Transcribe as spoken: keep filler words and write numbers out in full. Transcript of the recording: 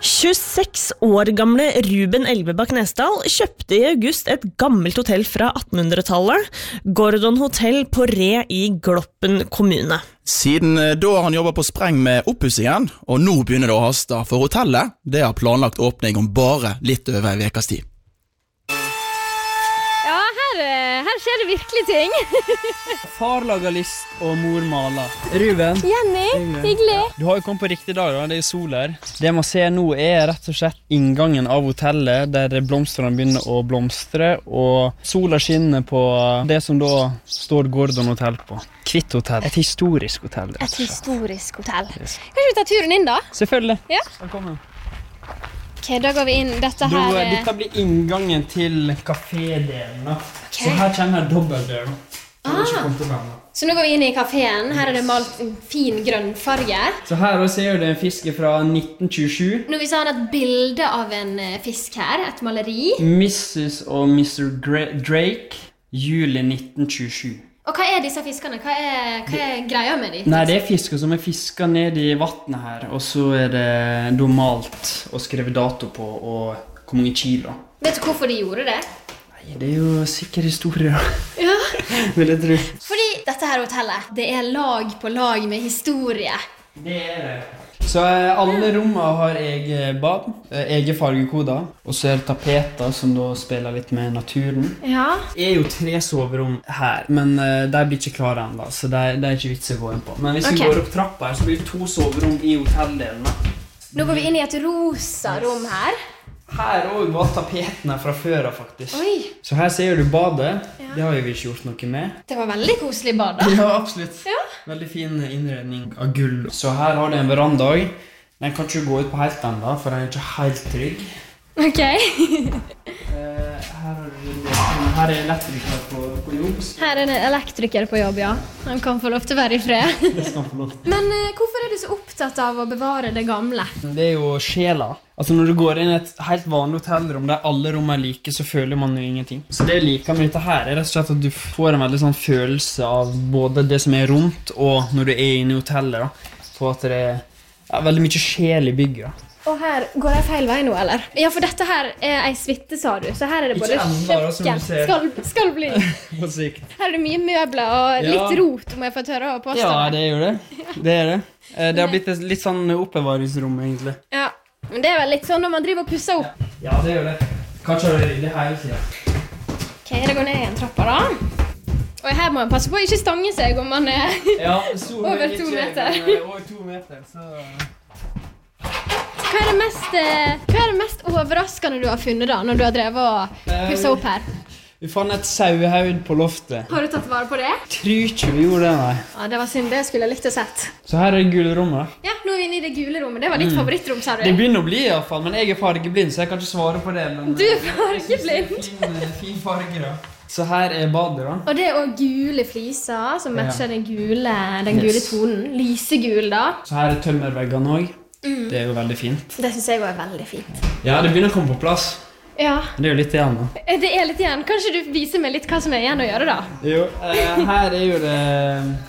tjueseks år gamle Ruben Elvebakk Nesdal kjøpte i august et gammelt hotell fra attenhundretallet, Gordon Hotel på Re i Gloppen kommune. Siden da har han jobbet på spreng med oppussingen, og nå begynner det å haste for hotellet. Det har planlagt åpning om bare litt over en vekas tid. Ja, her, her skjer det virkelig ting. Far lager list og mor maler. Ruben. Jenny, hyggelig. Du har jo kommet på riktig dag, da. Det er soler. Det man ser nå er rett og slett inngangen av hotellet, der blomsterne begynner å blomstre, og sola skinner på det som da står Gordon Hotel på. Kvitt hotell. Et historisk hotell. Et historisk hotell. Yes. Kanskje vi tar turen inn da? Selvfølgelig. Ja. Velkommen. Ok, da går vi inn. Dette her... Da, dette blir inngangen til kafédelen. Okay. Så her kommer dobbeltdør. Ah. Så nå går vi inn i kaféen. Her er det malt en fin grønn farge. Så her ser du en fisk fra nitten tjuesju. Nå vil vi ha et bilde av en fisk her, et maleri. missus og mister Drake, juli nitten tjuesju. Og hva er disse fiskene? Hva er, hva er greia med de? Nei, det er fisker som er fisket ned i vattnet her, og så er det da malt og skrevet dato på og hvor mange kilo. Vet du hvorfor de gjorde det? Nei, det er jo sikkert historie. Ja. Vil jeg tro. Fordi dette her hotellet, det er lag på lag med historie. Det er det. Så alle rommene har egen bad, egen fargekoder, og så er det tapeter som da spiller litt med naturen. Ja. Det er jo tre soverom her, men uh, de blir ikke klare enda, så det er, det er ikke vits å gå inn på. Men hvis okay. vi går opp trappa her, så blir det to soverom i hotelldelen. Nå går vi inn i et rosa rom her. Her også var tapetene fra før av, faktisk. Oi. Så her ser du badet. Ja. Det har vi ikke gjort noe med. Det var veldig koselig bad da. Ja, absolutt. Ja. Veldig fin innredning av gull. Så her har du en veranda. Den kan ikke gå ut på helt enda, for den er ikke helt trygg. Ok. uh, her, her er elektriker på, på jobb. Her er en elektriker på jobb, ja. Han kan få lov til å være i fred. Det skal han få lov. Men uh, hvorfor er du så opptatt av å bevare det gamle? Det er jo sjela. Altså når du går inn i et helt vanlig hotellrom der alle rom er like, så føler man jo ingenting. Så det jeg liker med dette her er rett og slett at du får en veldig sånn følelse av både det som er rundt og når du er inne i hotellet da. På at det er ja, veldig mye sjel i bygget da. Og her går jeg feil vei nå, eller? Ja, for dette her er ei suite, sa du. Så her er det både kjøkken. Skal, skal bli. På sikt. Her er det mye møbler og litt ja. Rot, om jeg får tørre å påstå. Ja, det er jo det. Det er det. Det har blitt et litt sånn oppbevaringsrom, egentlig. Ja, men det er vel litt sånn når man driver og pusser opp. Ja, det gjør det. Kanskje har det ryddig hele tiden. Ok, det går ned i en trappa da. Og her må man passe på å ikke stange seg om man er ja, over to meter. Over to meter, så... Hva er det mest, hva er det mest overraskende du har funnet da, når du har drevet og pusset opp her? Vi fant et sauehaud på loftet. Har du tatt vare på det? Tror ikke vi gjorde det, nei. Ja, det var synd, det skulle jeg likt å sett. Så her er det gule rommet. Ja, nå er vi inne i det gule rommet. Det var ditt mm. favorittrom, sa du? Det begynner å bli i hvert fall, men jeg er fargeblind, så jeg kan ikke svare på det. Men du er fargeblind? Fin, fin farge da. Så her er badet da. Og det er også gule fliser som matcher ja. den, gule, den gule yes. tonen. Lysegul da. Så her er tømmerveggene også. Mm. Det er jo veldig fint. Det synes jeg også er veldig fint. Ja, det begynner å komme på plass. Ja. Det er jo litt igjen da. Det er litt igjen. Kanskje du viser meg litt hva som er igjen å gjøre da? Jo, eh, her er jo det